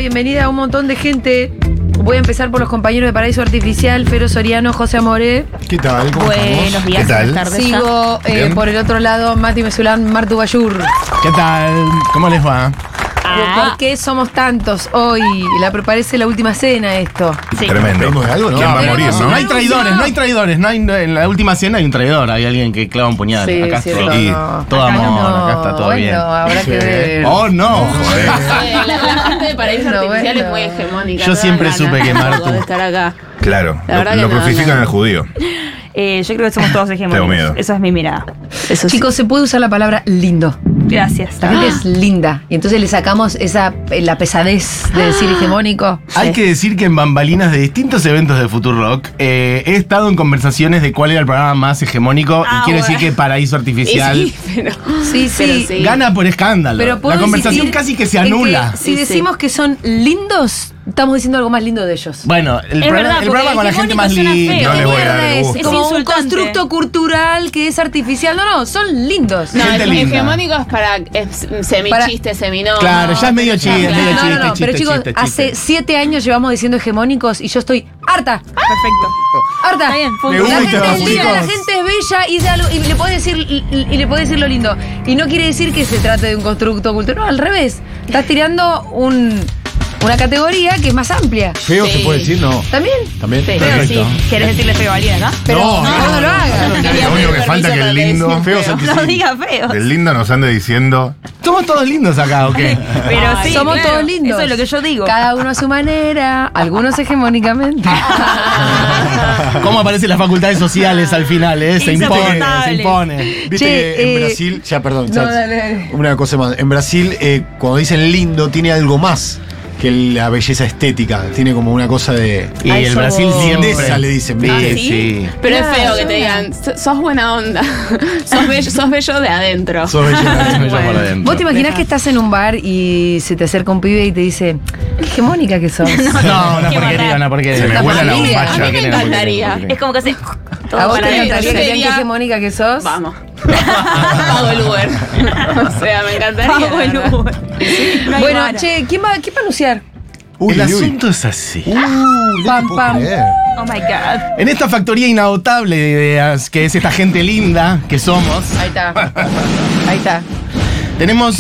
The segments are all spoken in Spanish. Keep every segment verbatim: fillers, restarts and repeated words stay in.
bienvenida a un montón de gente. Voy a empezar por los compañeros de Paraíso Artificial, Fero Soriano, José Amoré. ¿Qué tal? ¿Cómo Buenos estamos? días, ¿Qué tal? buenas tardes. Sigo eh, por el otro lado, Mati Mesulán, Martu Bayur. ¿Qué tal? ¿Cómo les va? Ah, ¿Por qué somos tantos hoy? La parece la última cena esto. sí. Tremendo. ¿Pedimos de algo, no? ¿Quién va a Pero morir, no, no? No hay traidores, no hay traidores. No hay, en la última cena hay un traidor, hay alguien que clava un puñal. Sí, acá sí, está. sí, Y no. todo Acá amor, no. acá está todo Bueno, bien. habrá que ver. Oh, no, joder. Eh, la, la gente de Paraíso Bueno, Artificial bueno. es muy hegemónica. Yo no dan siempre ganas supe que tampoco Martu- de estar acá. Claro, La verdad lo, que lo no, crucifican no. al judío. Eh, yo creo que somos todos hegemónicos. Tengo miedo. Esa es mi mirada. Eso sí. Chicos, se puede usar la palabra lindo. Gracias. La gente es linda. Y entonces le sacamos esa la pesadez de decir hegemónico. Hay Sí. que decir que en bambalinas de distintos eventos de Futurock eh, he estado en conversaciones de cuál era el programa más hegemónico Ah, y quiero bueno. decir que Paraíso Artificial Y sí, pero, Sí, sí. pero sí. gana por escándalo. Pero puedo La conversación insistir casi que se en anula. si Sí, decimos sí. que son lindos, estamos diciendo algo más lindo de ellos. Bueno, el Es programa, verdad, el programa porque con la gente más hegemónico suena linda. feo. No les voy a dar Mierda el es, gusto. es como Es un insultante. constructo cultural que es artificial. No, no, son lindos. No, Gente es linda. hegemónico es para es semichiste, semino. Claro, ya es medio chiste, es medio No, no, chiste, no, pero chiste, chicos, chiste, hace chiste. siete años llevamos diciendo hegemónicos y yo estoy harta. Perfecto. Harta. Está bien, Me La gusta, gente es linda, chicos. la gente es bella y, de algo- y le puede decir y, y le puede decir lo lindo. Y no quiere decir que se trate de un constructo cultural. No, al revés. Estás tirando un, una categoría que es más amplia. ¿Feo Sí. se puede decir? No. ¿También? ¿También? Sí. Perfecto. Sí. ¿Querés decirle feo a alguien acá? Pero No, no, no, no, lo hagas. No quería Lo único pedir que falta permiso que el para lindo- decir Feo feo. se- No digas feo. Del lindo nos ande diciendo. Somos todos lindos acá, ¿o qué? Pero Ay, sí, Somos claro, todos lindos. Eso es lo que yo digo. Cada uno a su manera, algunos hegemónicamente. ¿Cómo aparecen las facultades sociales al final, eh? Se impone, se Insoportables. impone. Viste Che, que en eh, Brasil, ya perdón, no, ya- dale, dale. una cosa más. En Brasil, eh, cuando dicen lindo, tiene algo más que la belleza estética. Tiene como una cosa de Y A el eso Brasil voy. siempre. lindeza, le dicen. Sí, ¿viste? sí. Pero es Claro, feo que yo te no. digan, "So- sos buena onda, sos, bello, sos bello de adentro. Sos bella. Me llamo por adentro. ¿Vos te imaginás que estás en un bar y se te acerca un pibe y te dice, qué hegemónica que sos? No, una Qué porquería, matar. una porquería. Se me Una vuela la porquería. bombacha. A mí me encantaría. Es como que hace. ¿A Todo vos te para adentro. encantaría Yo que digan quería- qué hegemónica que sos? Vamos. Pago el Uber. O sea, me encantaría. Pago el la verdad. Uber. No hay Bueno, vara. che, ¿quién va, ¿quién va a anunciar? Uy, El uy, uy. asunto es así. Uh, no Pam, te puedo pam. creer. Oh my God. En esta factoría inagotable de ideas, que es esta gente linda que somos, Ahí está. Ahí está. tenemos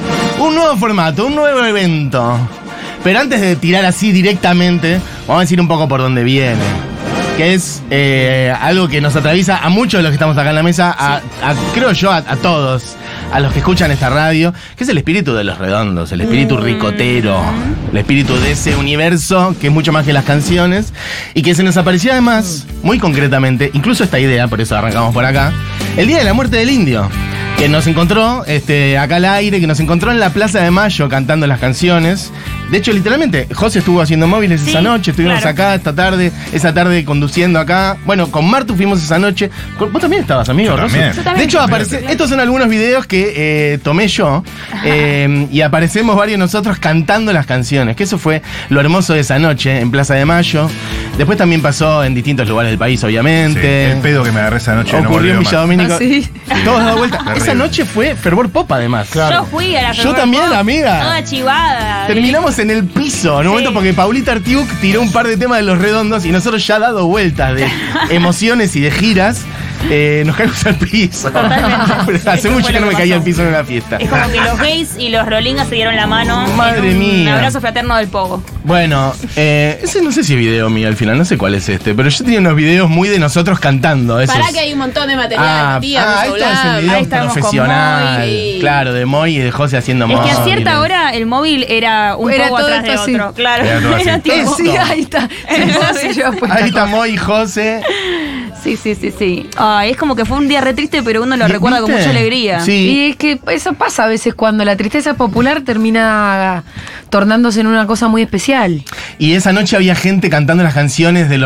un nuevo formato, un nuevo evento. Pero antes de tirar así directamente, vamos a decir un poco por dónde viene. Que es eh, algo que nos atraviesa a muchos de los que estamos acá en la mesa, a, a- creo yo, a, a todos, a los que escuchan esta radio, que es el espíritu de los redondos, el espíritu ricotero, el espíritu de ese universo que es mucho más que las canciones, y que se nos apareció además, muy concretamente, incluso esta idea, por eso arrancamos por acá, el Día de la Muerte del Indio. Que nos encontró este, acá al aire, que nos encontró en la Plaza de Mayo cantando las canciones. De hecho, literalmente, José estuvo haciendo móviles Sí, esa noche, estuvimos claro. acá esta tarde, esa tarde conduciendo acá. Bueno, con Martu fuimos esa noche. Con- Vos también estabas, amigo, Yo Rosa? también. Yo De hecho, aparece, estos son algunos videos que eh, tomé yo eh, y aparecemos varios nosotros cantando las canciones, que eso fue lo hermoso de esa noche en Plaza de Mayo. Después también pasó en distintos lugares del país, Sí, obviamente. el pedo que me agarré esa noche no Ocurrió volvió en Villa más. Domínico. ¿Ah, sí? Todos dado vuelta. Terrible. Esa noche fue fervor pop, además. Yo fui a la Yo Fervor también, Pop, amiga. Toda chivada. Terminamos en el piso, en un Sí. momento porque Paulita Artiuk tiró un par de temas de Los Redondos y nosotros ya dado vueltas de emociones y de giras, eh, nos caímos al piso. Totalmente. Pero hace Eso mucho fue que lo no me que caía al pasó. piso en una fiesta. Es como que los gays y los rolingas se dieron la mano. Madre en un mía. abrazo fraterno del pogo. Bueno, eh, ese no sé si es video mío al final, no sé cuál es este, pero yo tenía unos videos muy de nosotros cantando. Esos. Pará que hay un montón de material, Ah, tía, ah, mi ahí está celular. el video Ahí estamos con profesional. Moy. Claro, de Moy y de José haciendo Es Moy. que a cierta hora el móvil era un Era poco todo atrás de esto así. otro. Claro. Era todo así. Era tipo- Eh, sí, ahí está. Sí, sí, yo apuesto. Ahí está Moy y José. Sí, sí, sí, sí. Ay, es como que fue un día re triste, pero uno lo recuerda con ¿Viste? mucha alegría. Sí. Y es que eso pasa a veces cuando la tristeza popular termina tornándose en una cosa muy especial. Y esa noche había gente cantando las canciones de los